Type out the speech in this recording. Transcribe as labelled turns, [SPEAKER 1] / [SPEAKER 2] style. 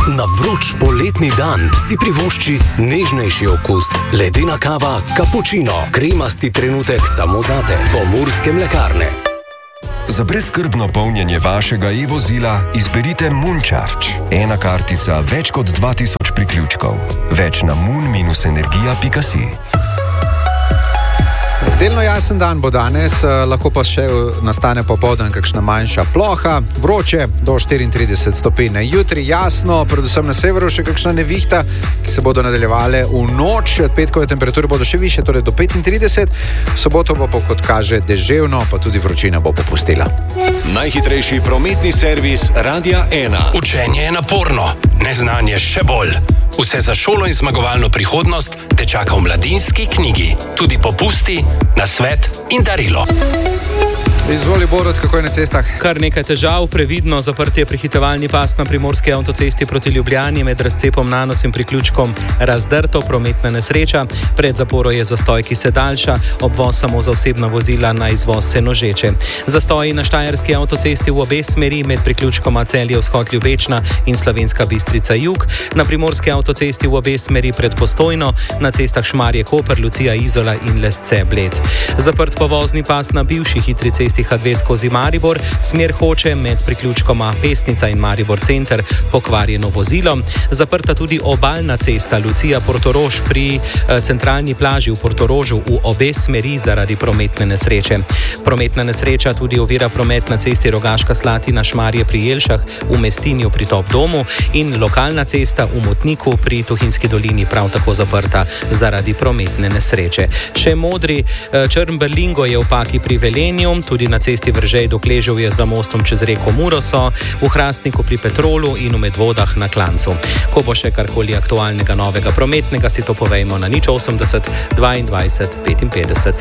[SPEAKER 1] Na vroč poletni dan si privošči nežnejši okus. Ledena kava, kapučino, kremasti trenutek samo zate. Pomurske mlekarne.
[SPEAKER 2] Za brezskrbno polnjenje vašega e-vozila izberite Moon-Charge. Ena kartica, več kot 2000 priključkov. Več na moon-energija.si.
[SPEAKER 3] Delno jasen dan bo danes, lahko pa še nastane popoldan kakšna manjša ploha, vroče do 34 stopinj. Jutri jasno, predvsem na severu še kakšna nevihta, ki se bodo nadaljevale v noč. Petkove temperature bodo še više, torej do 35. Soboto bo pa, kot kaže, deževno, pa tudi vročina bo popustila.
[SPEAKER 4] Najhitrejši prometni servis Radia 1.
[SPEAKER 5] Učenje je naporno, neznanje še bolj. Vse za šolo in zmagovalno prihodnost te čaka v Mladinski knjigi. Tudi popusti, nasvet in darilo.
[SPEAKER 3] Izvoli, Borut, kako je na cestah?
[SPEAKER 6] Kar nekaj težav, previdno zaprtje prehitevalni pas na primorski avtocesti proti Ljubljani med razcepom Nanos in priključkom Razdrto, prometna nesreča. Pred zaporo je zastoj, ki se daljša, obvoz samo za osebna vozila, na izvoz se nožeče. Zastoji na štajerski avtocesti v obe smeri med priključkoma Celje vzhod Ljubečna in Slovenska Bistrica jug, na primorski avtocesti v obe smeri pred Postojno, na cestah Šmarje Koper, Lucija Izola in Lesce Bled. Zaprt povozni pas na bivši hitri cesti H2 skozi Maribor, smer Hoče med priključkoma Pesnica in Maribor center, pokvarjeno vozilo. Zaprta tudi obalna cesta Lucija Portorož pri centralni plaži v Portorožu v obe smeri zaradi prometne nesreče. Prometna nesreča tudi ovira promet na cesti Rogaška Slatina Šmarje pri Jelšah v Mestinju pri Top domu in lokalna cesta v Motniku pri Tuhinjski dolini prav tako zaprta zaradi prometne nesreče. Še modri Črn Berlingo je v Paki pri Velenju, tudi na cesti Vržej do Kleževje za mostom čez reko Muroso, v Hrastniku pri Petrolu in v Medvodah na Klancu. Ko bo še karkoli aktualnega novega prometnega, si to povejmo na 080 22 55